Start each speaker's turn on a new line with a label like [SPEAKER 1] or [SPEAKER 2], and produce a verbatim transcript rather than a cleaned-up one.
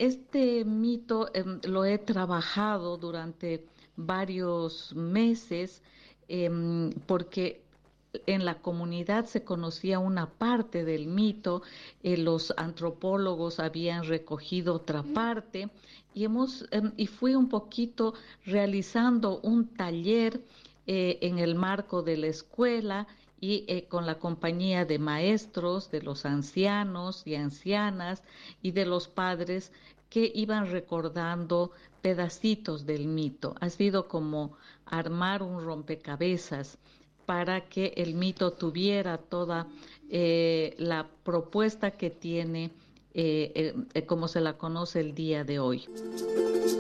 [SPEAKER 1] este mito eh, lo he trabajado durante varios meses eh, porque en la comunidad se conocía una parte del mito, eh, los antropólogos habían recogido otra parte y hemos eh, y fui un poquito realizando un taller eh, en el marco de la escuela y eh, con la compañía de maestros, de los ancianos y ancianas y de los padres que iban recordando pedacitos del mito. Ha sido como armar un rompecabezas para que el mito tuviera toda eh, la propuesta que tiene, eh, eh, como se la conoce el día de hoy.